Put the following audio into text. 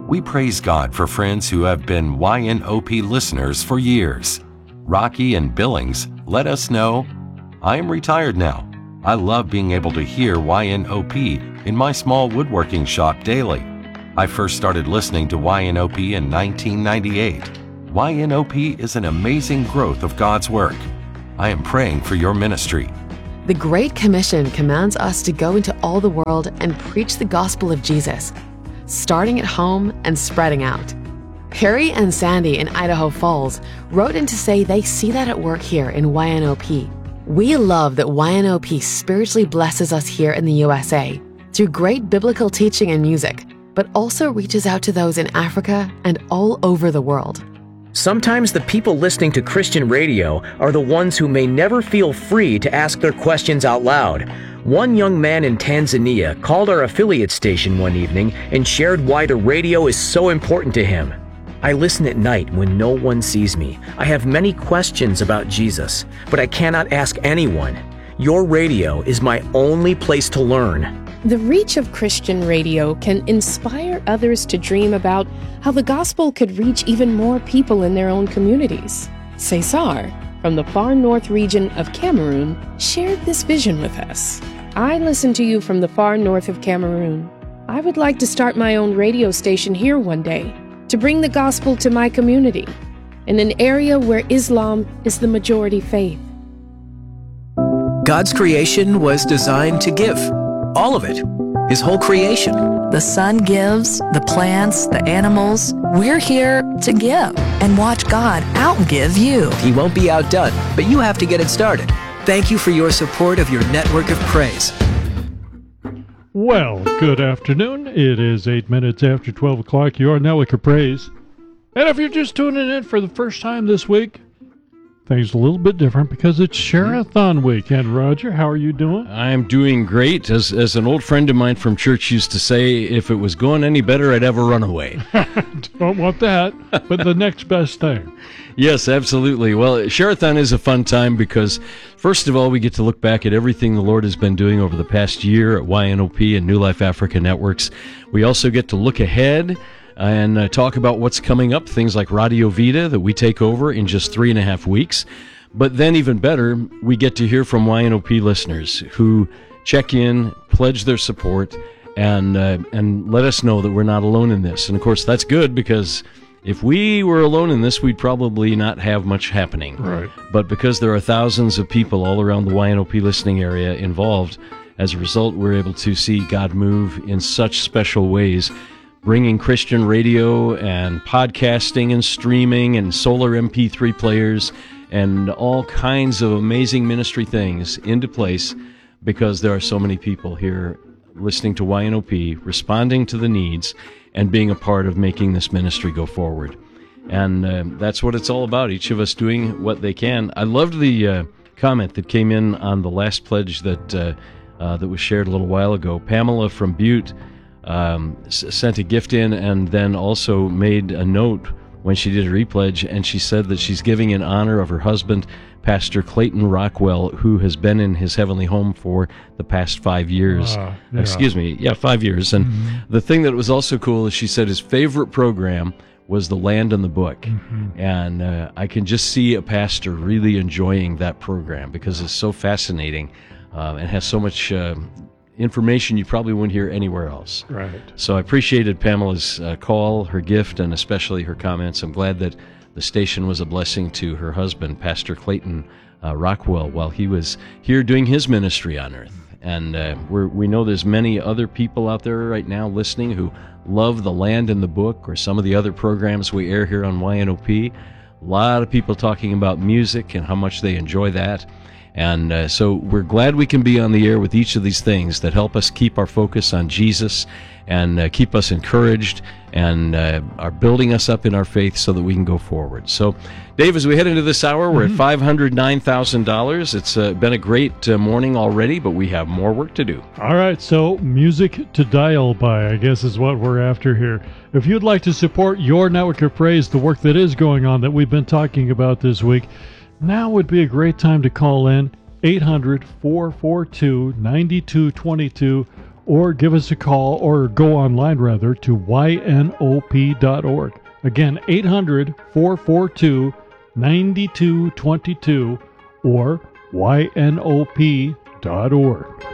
We praise God for friends who have been YNOP listeners for years. Rocky and Billings let us know, I am retired now. I love being able to hear YNOP in my small woodworking shop daily. I first started listening to YNOP in 1998. YNOP is an amazing growth of God's work. I am praying for your ministry. The Great Commission commands us to go into all the world and preach the gospel of Jesus, starting at home and spreading out. Perry and Sandy in Idaho Falls wrote in to say they see that at work here in YNOP. We love that YNOP spiritually blesses us here in the USA through great biblical teaching and music, but also reaches out to those in Africa and all over the world. Sometimes the people listening to Christian radio are the ones who may never feel free to ask their questions out loud. One young man in Tanzania called our affiliate station one evening and shared why the radio is so important to him. I listen at night when no one sees me. I have many questions about Jesus, but I cannot ask anyone. Your radio is my only place to learn. The reach of Christian radio can inspire others to dream about how the gospel could reach even more people in their own communities. Cesar, from the far north region of Cameroon, shared this vision with us. I listen to you from the far north of Cameroon. I would like to start my own radio station here one day to bring the gospel to my community, in an area where Islam is the majority faith. God's creation was designed to give. All of it. His whole creation. The sun gives, the plants, the animals. We're here to give and watch God outgive you. He won't be outdone, but you have to get it started. Thank you for your support of your network of praise. Well, good afternoon. It is 8 minutes after 12 o'clock. You are Network of Praise. And if you're just tuning in for the first time this week, things a little bit different because it's Share-a-thon week. And Roger, how are you doing? I'm doing great. As an old friend of mine from church used to say, if it was going any better, I'd have a runaway. Don't want that, but the next best thing. Yes, absolutely. Well, Share-a-thon is a fun time because, first of all, we get to look back at everything the Lord has been doing over the past year at YNOP and New Life Africa Networks. We also get to look ahead and talk about what's coming up, things like Radio Vida that we take over in just 3.5 weeks. But then even better, we get to hear from YNOP listeners who check in, pledge their support, and let us know that we're not alone in this. And of course, that's good because if we were alone in this, we'd probably not have much happening. Right. But because there are thousands of people all around the YNOP listening area involved, as a result, we're able to see God move in such special ways, bringing Christian radio and podcasting and streaming and solar MP3 players and all kinds of amazing ministry things into place because there are so many people here listening to YNOP, responding to the needs, and being a part of making this ministry go forward. And that's what it's all about, each of us doing what they can. I loved the comment that came in on the last pledge that was shared a little while ago. Pamela from Butte sent a gift in and then also made a note when she did a repledge, and she said that she's giving in honor of her husband, Pastor Clayton Rockwell, who has been in his heavenly home for the past 5 years. 5 years. And the thing that was also cool is she said his favorite program was The Land and the Book. Mm-hmm. And I can just see a pastor really enjoying that program because it's so fascinating and has so much information you probably wouldn't hear anywhere else. Right. So I appreciated Pamela's call, her gift, and especially her comments. I'm glad that the station was a blessing to her husband, Pastor Clayton Rockwell, while he was here doing his ministry on earth. And we know there's many other people out there right now listening who love The Land and the Book or some of the other programs we air here on YNOP. A lot of people talking about music and how much they enjoy that. And so we're glad we can be on the air with each of these things that help us keep our focus on Jesus and keep us encouraged and are building us up in our faith so that we can go forward. So, Dave, as we head into this hour, we're at $509,000. It's been a great morning already, but we have more work to do. All right, so music to dial by, I guess, is what we're after here. If you'd like to support your network of praise, the work that is going on that we've been talking about this week, now would be a great time to call in 800-442-9222 or give us a call, or go online rather, to ynop.org. Again, 800-442-9222 or ynop.org.